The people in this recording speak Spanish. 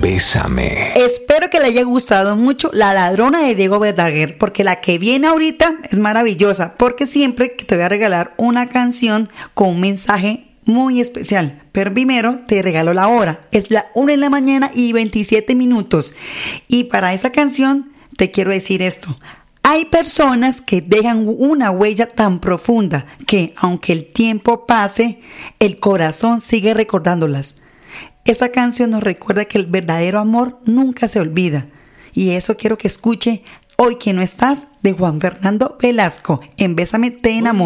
Bésame. Espero que le haya gustado mucho La Ladrona de Diego Verdaguer, porque la que viene ahorita es maravillosa, porque siempre que te voy a regalar una canción con un mensaje muy especial. Pero primero te regalo la hora. Es la 1:27 y para esa canción te quiero decir esto. Hay personas que dejan una huella tan profunda que, aunque el tiempo pase, el corazón sigue recordándolas. Esta canción nos recuerda que el verdadero amor nunca se olvida. Y eso quiero que escuche Hoy que no estás, de Juan Fernando Velasco. En Bésame te enamoro.